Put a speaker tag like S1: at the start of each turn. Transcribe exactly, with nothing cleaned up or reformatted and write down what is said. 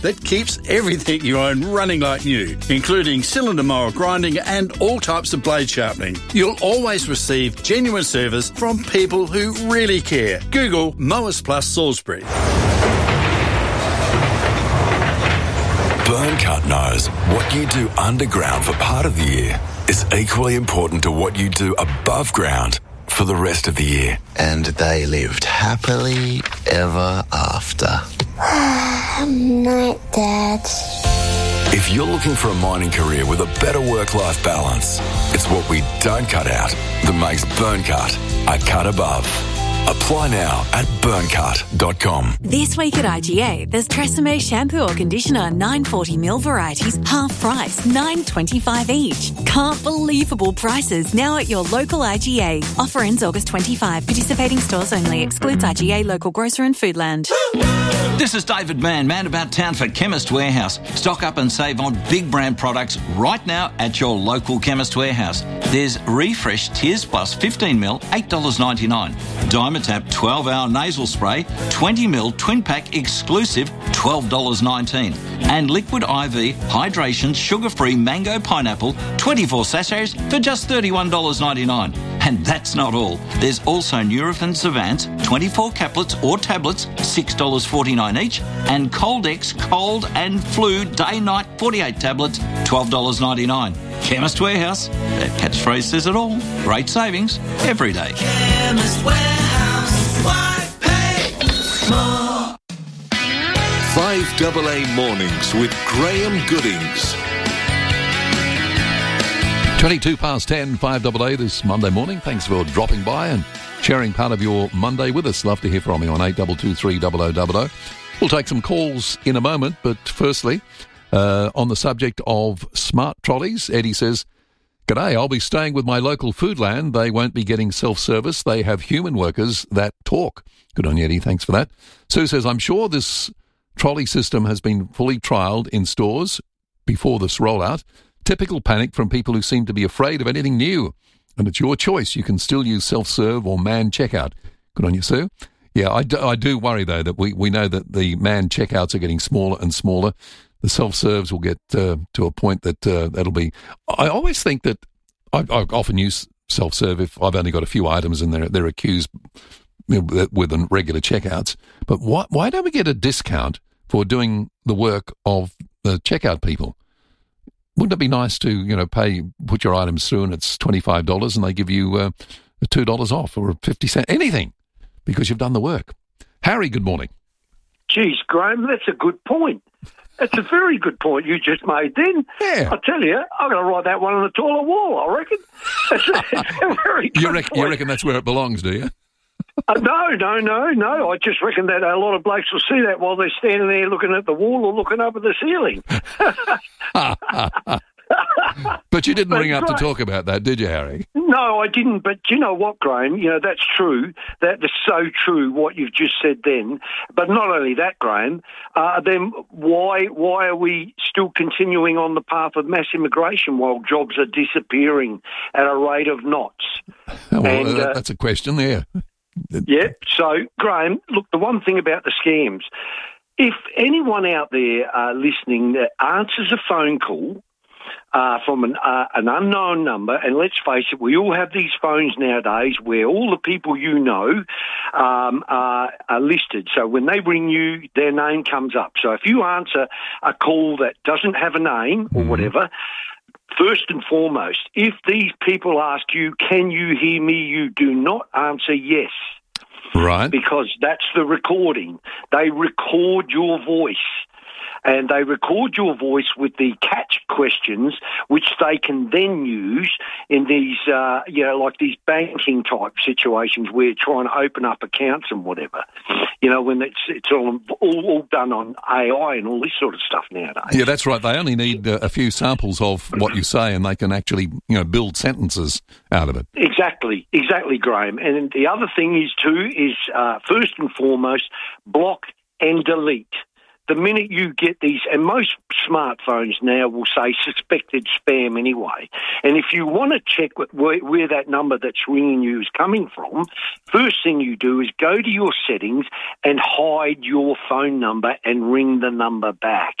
S1: that keeps everything you own running like new, including cylinder mower grinding and all types of blade sharpening. You'll always receive genuine service from people who really care. Google Mowers Plus Salisbury.
S2: Burncut knows what you do underground for part of the year is equally important to what you do above ground for the rest of the year.
S3: And they lived happily ever after.
S4: Night, Dad.
S2: If you're looking for a mining career with a better work-life balance, it's what we don't cut out that makes Burncut a cut above. Apply now at burncut dot com.
S5: This week at I G A, there's Tresemme shampoo or conditioner, nine forty milliliter varieties, half price, nine twenty-five each. Can't believable prices now at your local I G A. Offer ends August twenty-fifth. Participating stores only. Excludes I G A, local grocer and Foodland.
S6: This is David Mann, man about town for Chemist Warehouse. Stock up and save on big brand products right now at your local Chemist Warehouse. There's Refresh Tears Plus fifteen milliliter, eight dollars ninety-nine. Dimetap twelve hour nasal spray, twenty milliliter twin pack exclusive, twelve dollars nineteen. And Liquid I V Hydration Sugar-Free Mango Pineapple, twenty-four sachets for just thirty-one dollars ninety-nine. And that's not all. There's also Nurofen Savant, twenty-four caplets or tablets, six dollars forty-nine each. And Coldex Cold and Flu Day-Night forty-eight tablets, twelve dollars ninety-nine. Chemist Warehouse. That catchphrase says it all. Great savings every day.
S7: Chemist Warehouse. Why pay more?
S8: five double A Mornings with Graham Goodings.
S9: twenty-two past ten, five double A this Monday morning. Thanks for dropping by and sharing part of your Monday with us. Love to hear from you on eight two two three zero zero zero zero. We'll take some calls in a moment, but firstly, uh, on the subject of smart trolleys, Eddie says, "G'day, I'll be staying with my local Foodland. They won't be getting self-service. They have human workers that talk." Good on you, Eddie. Thanks for that. Sue says, "I'm sure this trolley system has been fully trialled in stores before this rollout. Typical panic from people who seem to be afraid of anything new. And it's your choice. You can still use self-serve or man checkout." Good on you, Sue. Yeah, I do, I do worry, though, that we, we know that the man checkouts are getting smaller and smaller. The self-serves will get uh, to a point that uh, that'll be... I always think that... I, I often use self-serve if I've only got a few items and they're, they're accused with regular checkouts. But why, why don't we get a discount for doing the work of the checkout people? Wouldn't it be nice to, you know, pay, put your items through and it's twenty-five dollars and they give you uh, two dollars off or fifty cents, anything, because you've done the work. Harry, good morning.
S10: Geez, Graham, that's a good point. That's a very good point you just made then.
S9: Yeah.
S10: I tell you, I'm going to write that one on the toilet wall, I reckon. That's a, that's a very good
S9: you, reckon,
S10: point.
S9: you reckon that's where it belongs, do you?
S10: Uh, no, no, no, no. I just reckon that a lot of blokes will see that while they're standing there looking at the wall or looking up at the ceiling.
S9: But you didn't
S10: But
S9: ring up
S10: Graham,
S9: to talk about that, did you, Harry?
S10: No, I didn't. But you know what, Graham? You know, that's true. That is so true, what you've just said then. But not only that, Graham, uh, then why why are we still continuing on the path of mass immigration while jobs are disappearing at a rate of knots?
S9: Well,
S10: and,
S9: that,
S10: uh,
S9: that's a question there.
S10: Yeah. So, Graham, look, the one thing about the scams, if anyone out there uh, listening that answers a phone call uh, from an, uh, an unknown number, and let's face it, we all have these phones nowadays where all the people you know um, are, are listed. So when they ring you, their name comes up. So if you answer a call that doesn't have a name or whatever, first and foremost, if these people ask you, "Can you hear me?" you do not answer yes.
S9: Right.
S10: Because that's the recording. They record your voice. And they record your voice with the catch questions, which they can then use in these, uh, you know, like these banking type situations where you're trying to open up accounts and whatever. You know, when it's it's all all, all done on A I and all this sort of stuff nowadays.
S9: Yeah, that's right. They only need uh, a few samples of what you say, and they can actually, you know, build sentences out of it. Exactly,
S10: Exactly, Graham. And the other thing is too is uh, first and foremost block and delete. the minute you get these, and most smartphones now will say suspected spam anyway. And if you want to check what, where, where that number that's ringing you is coming from, first thing you do is go to your settings and hide your phone number and ring the number back.